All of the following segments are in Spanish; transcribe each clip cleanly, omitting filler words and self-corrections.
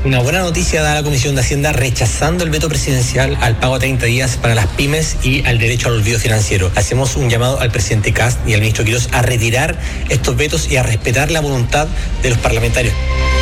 Una buena noticia da la Comisión de Hacienda rechazando el veto presidencial al pago a 30 días para las pymes y al derecho al olvido financiero. Hacemos un llamado al presidente Kast y al ministro Quirós a retirar estos vetos y a respetar la voluntad de los parlamentarios.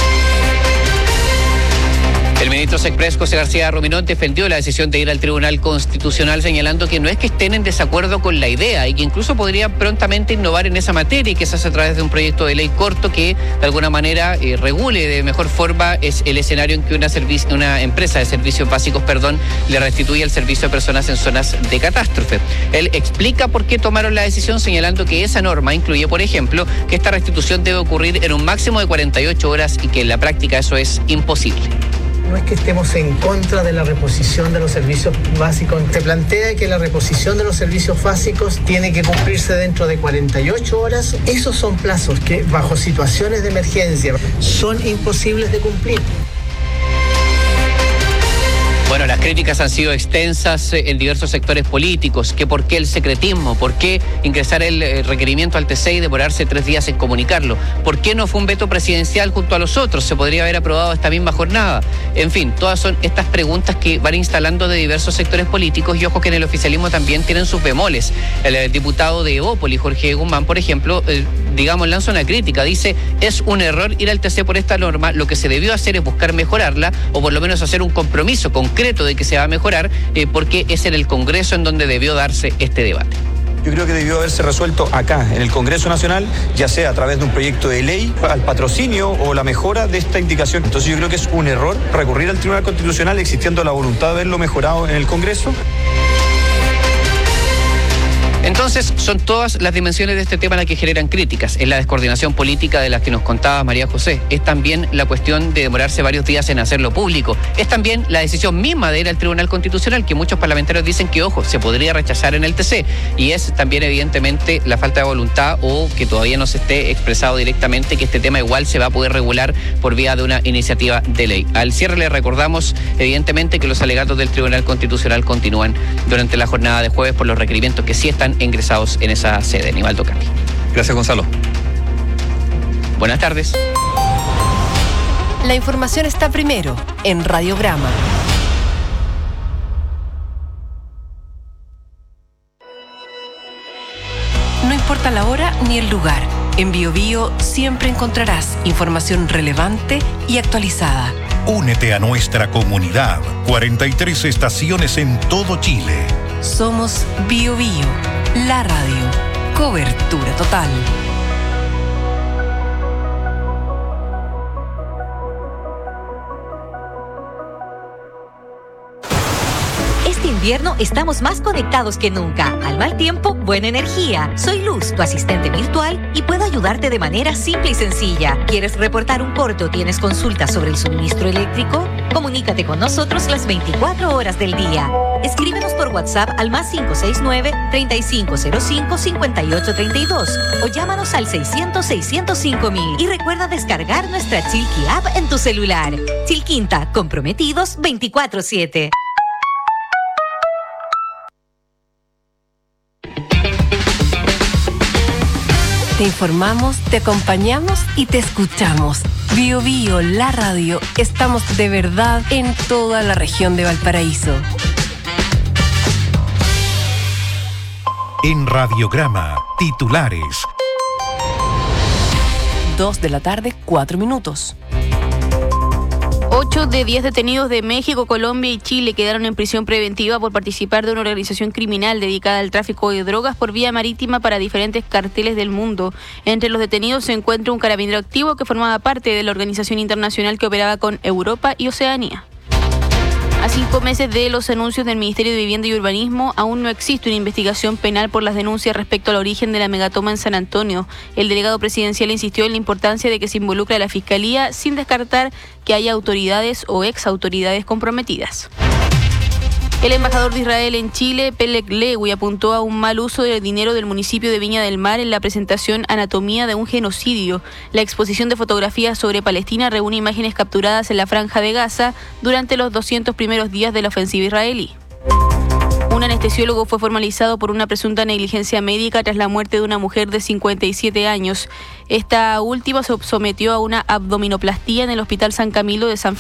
El ministro Sexpress, José García Ruminot, defendió la decisión de ir al Tribunal Constitucional, señalando que no es que estén en desacuerdo con la idea y que incluso podrían prontamente innovar en esa materia y que se hace a través de un proyecto de ley corto que de alguna manera regule de mejor forma es el escenario en que una empresa de servicios básicos, le restituye el servicio a personas en zonas de catástrofe. Él explica por qué tomaron la decisión, señalando que esa norma incluye, por ejemplo, que esta restitución debe ocurrir en un máximo de 48 horas y que en la práctica eso es imposible. No es que estemos en contra de la reposición de los servicios básicos. Se plantea que la reposición de los servicios básicos tiene que cumplirse dentro de 48 horas. Esos son plazos que, bajo situaciones de emergencia, son imposibles de cumplir. Bueno, las críticas han sido extensas en diversos sectores políticos. Que por qué el secretismo, por qué ingresar el requerimiento al TC y demorarse 3 días en comunicarlo, por qué no fue un veto presidencial junto a los otros, se podría haber aprobado esta misma jornada. En fin, todas son estas preguntas que van instalando de diversos sectores políticos y ojo que en el oficialismo también tienen sus bemoles. El diputado de Evópoli, Jorge Guzmán, por ejemplo, lanza una crítica, dice: es un error ir al TC por esta norma, lo que se debió hacer es buscar mejorarla o por lo menos hacer un compromiso concreto de que se va a mejorar, porque es en el Congreso en donde debió darse este debate. Yo creo que debió haberse resuelto acá, en el Congreso Nacional, ya sea a través de un proyecto de ley, al patrocinio o la mejora de esta indicación. Entonces yo creo que es un error recurrir al Tribunal Constitucional existiendo la voluntad de haberlo mejorado en el Congreso. Entonces, son todas las dimensiones de este tema las que generan críticas. Es la descoordinación política de las que nos contaba María José. Es también la cuestión de demorarse varios días en hacerlo público. Es también la decisión misma de ir al Tribunal Constitucional, que muchos parlamentarios dicen que, ojo, se podría rechazar en el TC. Y es también, evidentemente, la falta de voluntad o que todavía no se esté expresado directamente que este tema igual se va a poder regular por vía de una iniciativa de ley. Al cierre le recordamos, evidentemente, que los alegatos del Tribunal Constitucional continúan durante la jornada de jueves por los requerimientos que sí están ingresados en esa sede. Nivaldo Capi. Gracias, Gonzalo. Buenas tardes. La información está primero en Radiograma. No importa la hora ni el lugar, en BioBio siempre encontrarás información relevante y actualizada. Únete a nuestra comunidad. 43 estaciones en todo Chile. Somos BioBio, la radio. Cobertura total. Este invierno estamos más conectados que nunca. Al mal tiempo, buena energía. Soy Luz, tu asistente virtual, y puedo ayudarte de manera simple y sencilla. ¿Quieres reportar un corte o tienes consultas sobre el suministro eléctrico? Comunícate con nosotros las 24 horas del día. Escríbenos por WhatsApp al +569-3505-5832 o llámanos al 600-605-000 y recuerda descargar nuestra Chilqui App en tu celular. Chilquinta, comprometidos 24/7. Te informamos, te acompañamos y te escuchamos. BioBio, la radio. Estamos de verdad en toda la región de Valparaíso. En Radiograma, titulares. 2:04 p.m. 8 de 10 detenidos de México, Colombia y Chile quedaron en prisión preventiva por participar de una organización criminal dedicada al tráfico de drogas por vía marítima para diferentes carteles del mundo. Entre los detenidos se encuentra un carabinero activo que formaba parte de la organización internacional que operaba con Europa y Oceanía. A 5 meses de los anuncios del Ministerio de Vivienda y Urbanismo, aún no existe una investigación penal por las denuncias respecto al origen de la megatoma en San Antonio. El delegado presidencial insistió en la importancia de que se involucre a la Fiscalía sin descartar que haya autoridades o exautoridades comprometidas. El embajador de Israel en Chile, Pelek Lewy, apuntó a un mal uso del dinero del municipio de Viña del Mar en la presentación Anatomía de un genocidio. La exposición de fotografías sobre Palestina reúne imágenes capturadas en la Franja de Gaza durante los 200 primeros días de la ofensiva israelí. Un anestesiólogo fue formalizado por una presunta negligencia médica tras la muerte de una mujer de 57 años. Esta última se sometió a una abdominoplastía en el Hospital San Camilo de San